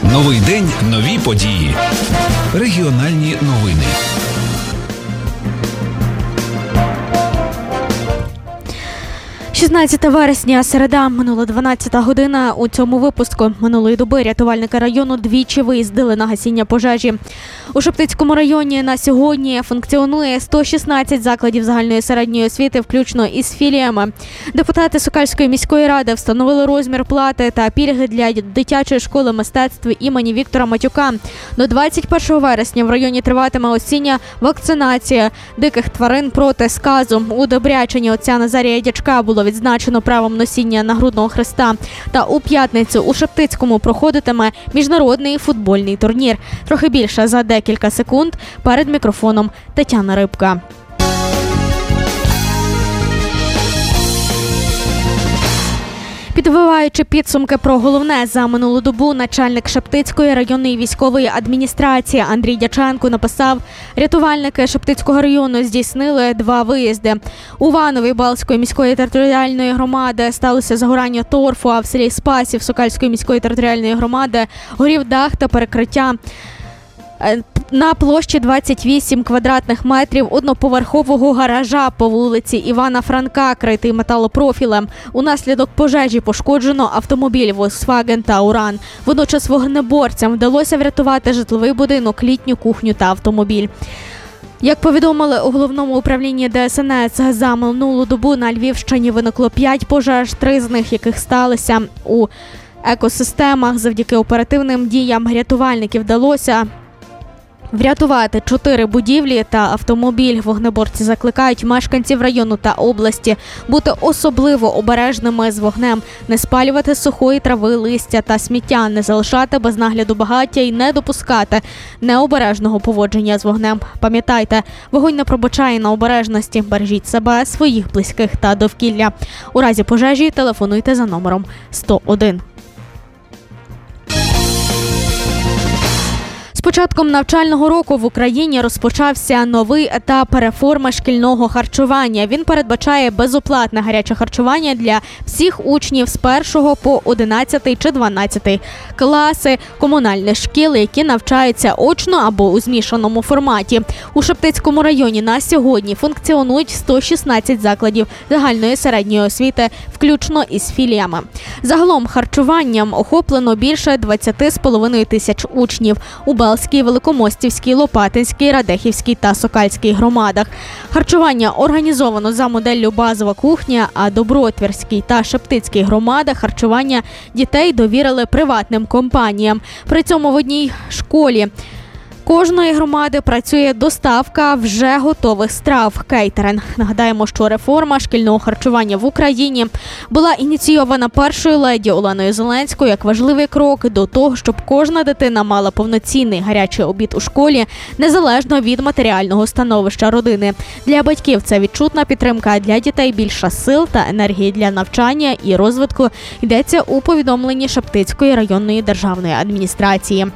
Новий день, нові події. Регіональні новини. – 16 вересня, середа, минула 12-та година. У цьому випуску минулої доби рятувальники району двічі виїздили на гасіння пожежі. У Шептицькому районі на сьогодні функціонує 116 закладів загальної середньої освіти, включно із філіями. Депутати Сокальської міської ради встановили розмір плати та пільги для дитячої школи мистецтв імені Віктора Матюка. До 21 вересня в районі триватиме осіння вакцинація диких тварин проти сказу. У Добрячині отця Назарія Дячка було відзначено правом носіння нагрудного хреста. Та у п'ятницю у Шептицькому проходитиме міжнародний футбольний турнір. Трохи більше за декілька секунд. Перед мікрофоном Тетяна Рибка. Підбиваючи підсумки про головне за минулу добу, начальник Шептицької районної військової адміністрації Андрій Дяченко написав: рятувальники Шептицького району здійснили 2 виїзди. У Ванові Балтської міської територіальної громади сталося загорання торфу, а в селі Спасів Сокальської міської територіальної громади горів дах та перекриття на площі 28 квадратних метрів одноповерхового гаража по вулиці Івана Франка, критий металопрофілем. Унаслідок пожежі пошкоджено автомобіль Volkswagen Tauran. Водночас вогнеборцям вдалося врятувати житловий будинок, літню кухню та автомобіль. Як повідомили у головному управлінні ДСНС, за минулу добу на Львівщині виникло 5 пожеж, 3 з них яких сталися у екосистемах. Завдяки оперативним діям рятувальників вдалося врятувати 4 будівлі та автомобіль. Вогнеборці закликають мешканців району та області бути особливо обережними з вогнем, не спалювати сухої трави, листя та сміття, не залишати без нагляду багаття і не допускати необережного поводження з вогнем. Пам'ятайте, вогонь не пробачає на обережності. Бережіть себе, своїх близьких та довкілля. У разі пожежі телефонуйте за номером 101. З початком навчального року в Україні розпочався новий етап реформи шкільного харчування. Він передбачає безоплатне гаряче харчування для всіх учнів з 1 по 11 чи 12 класи комунальних шкіл, які навчаються очно або у змішаному форматі. У Шептицькому районі на сьогодні функціонують 116 закладів загальної середньої освіти, включно із філіями. Загалом харчуванням охоплено більше 20,5 тисяч учнів у Балтській, Великомостівській, Лопатинській, Радехівській та Сокальській громадах. Харчування організовано за моделлю базова кухня, а Добротвірській та Шептицькій громадах харчування дітей довірили приватним компаніям. При цьому в одній школі кожної громади працює доставка вже готових страв – кейтеринг. Нагадаємо, що реформа шкільного харчування в Україні була ініційована першою леді Оленою Зеленською як важливий крок до того, щоб кожна дитина мала повноцінний гарячий обід у школі, незалежно від матеріального становища родини. Для батьків це відчутна підтримка, а для дітей більше сил та енергії для навчання і розвитку, йдеться у повідомленні Шептицької районної державної адміністрації.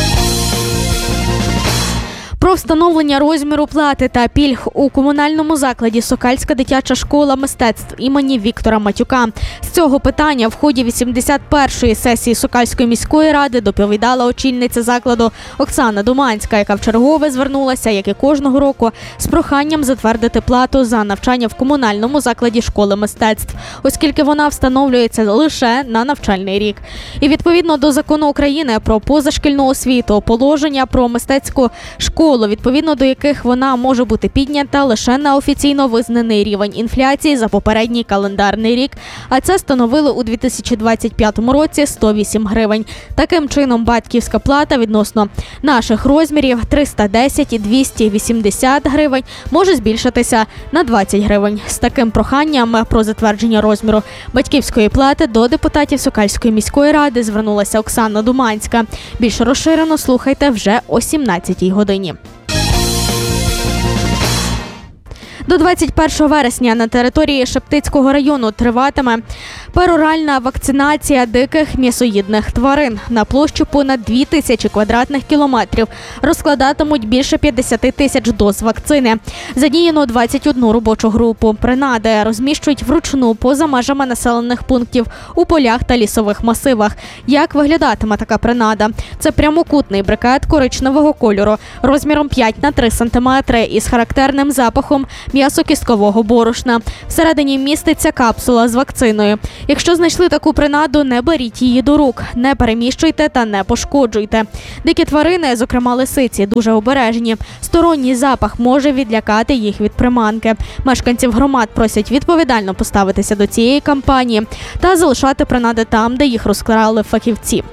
Про встановлення розміру плати та пільг у комунальному закладі Сокальська дитяча школа мистецтв імені Віктора Матюка. З цього питання в ході 81-ї сесії Сокальської міської ради доповідала очільниця закладу Оксана Думанська, яка вчергове звернулася, як і кожного року, з проханням затвердити плату за навчання в комунальному закладі школи мистецтв, оскільки вона встановлюється лише на навчальний рік. І відповідно до закону України про позашкільну освіту, положення про мистецьку школу, відповідно до яких вона може бути піднята лише на офіційно визнаний рівень інфляції за попередній календарний рік, а це становило у 2025 році 108 гривень. Таким чином, батьківська плата відносно наших розмірів 310 і 280 гривень може збільшитися на 20 гривень. З таким проханням про затвердження розміру батьківської плати до депутатів Сокальської міської ради звернулася Оксана Думанська. Більш розширено слухайте вже о 17-й годині. До 21 вересня на території Шептицького району триватиме пероральна вакцинація диких м'ясоїдних тварин. На площу понад 2000 квадратних кілометрів розкладатимуть більше 50 тисяч доз вакцини. Задіяно 21 робочу групу. Принади розміщують вручну поза межами населених пунктів у полях та лісових масивах. Як виглядатиме така принада? Це прямокутний брикет коричневого кольору розміром 5 на 3 см із характерним запахом м'ясо-кісткового борошна. Всередині міститься капсула з вакциною. Якщо знайшли таку принаду, не беріть її до рук, не переміщуйте та не пошкоджуйте. Дикі тварини, зокрема лисиці, дуже обережні. Сторонній запах може відлякати їх від приманки. Мешканців громад просять відповідально поставитися до цієї кампанії та залишати принади там, де їх розкрали фахівці.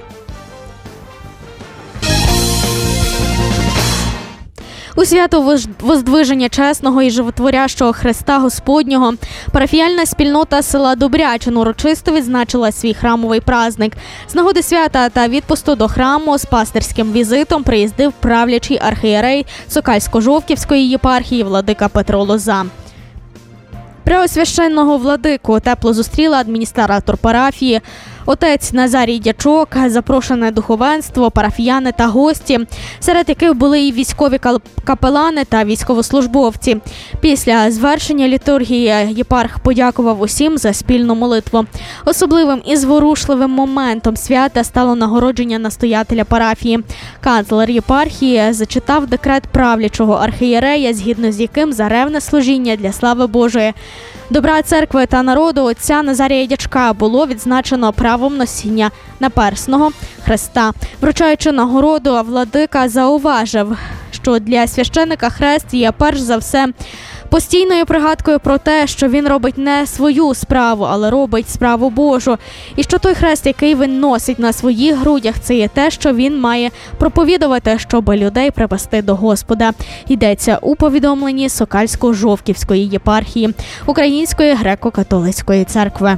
У свято Воздвиження чесного і животворящого Христа Господнього парафіяльна спільнота села Добрячин урочисто відзначила свій храмовий праздник. З нагоди свята та відпусту до храму з пастирським візитом приїздив правлячий архієрей Сокальсько-Жовківської єпархії владика Петро Лоза. Преосвященного владику тепло зустріла адміністратор парафії, отець Назарій Дячок, запрошене духовенство, парафіяни та гості, серед яких були і військові капелани та військовослужбовці. Після звершення літургії єпарх подякував усім за спільну молитву. Особливим і зворушливим моментом свята стало нагородження настоятеля парафії. Канцлер єпархії зачитав декрет правлячого архієрея, згідно з яким за ревне служіння для слави Божої, добра церкви та народу отця Назарія Дячка було відзначено правом носіння наперсного хреста. Вручаючи нагороду, владика зауважив, що для священика хрест є перш за все постійною пригадкою про те, що він робить не свою справу, але робить справу Божу. І що той хрест, який він носить на своїх грудях, це є те, що він має проповідувати, щоб людей привести до Господа. Йдеться у повідомленні Сокальсько-Жовківської єпархії Української греко-католицької церкви.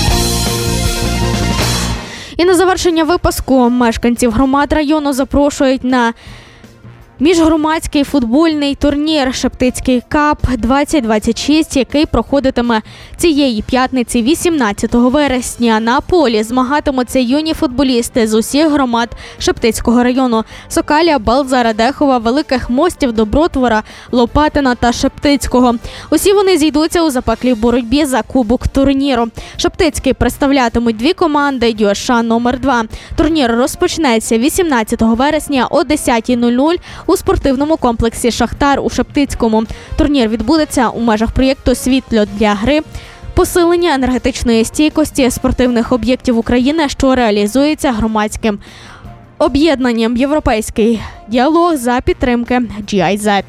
І на завершення випуску мешканців громад району запрошують на міжгромадський футбольний турнір «Шептицький Кап-2026», який проходитиме цієї п'ятниці 18 вересня. На полі змагатимуться юні футболісти з усіх громад Шептицького району – Сокаля, Балза, Радехова, Великих Мостів, Добротвора, Лопатина та Шептицького. Усі вони зійдуться у запеклій боротьбі за кубок турніру. Шептицький представлятимуть дві команди ДЮСШ номер 2. Турнір розпочнеться 18 вересня о 10:00 у спортивному комплексі «Шахтар» у Шептицькому. Турнір відбудеться у межах проєкту «Світло для гри», посилення енергетичної стійкості спортивних об'єктів України, що реалізується громадським об'єднанням «Європейський діалог» за підтримки GIZ.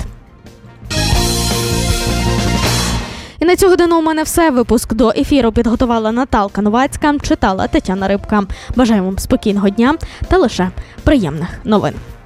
І на цю годину у мене все. Випуск до ефіру підготувала Наталка Новацька, читала Тетяна Рибка. Бажаю вам спокійного дня та лише приємних новин.